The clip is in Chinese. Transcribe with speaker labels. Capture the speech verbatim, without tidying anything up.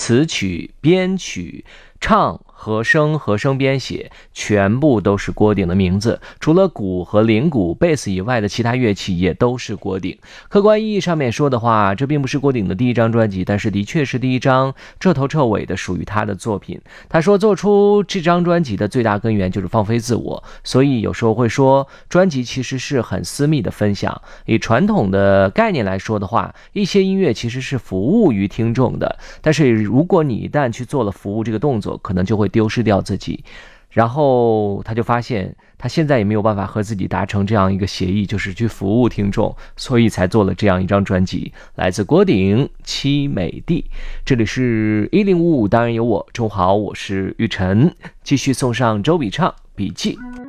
Speaker 1: 词曲、编曲、唱、和声、和声编写全部都是郭顶的名字，除了鼓和铃鼓、贝斯以外的其他乐器也都是郭顶。客观意义上面说的话，这并不是郭顶的第一张专辑，但是的确是第一张彻头彻尾的属于他的作品。他说做出这张专辑的最大根源就是放飞自我，所以有时候会说专辑其实是很私密的分享。以传统的概念来说的话，一些音乐其实是服务于听众的，但是如果你一旦去做了服务这个动作，可能就会丢失掉自己。然后他就发现他现在也没有办法和自己达成这样一个协议，就是去服务听众，所以才做了这样一张专辑，来自郭顶七美地。这里是一零五五，当然有我，中午好，我是玉晨，继续送上周笔畅笔记。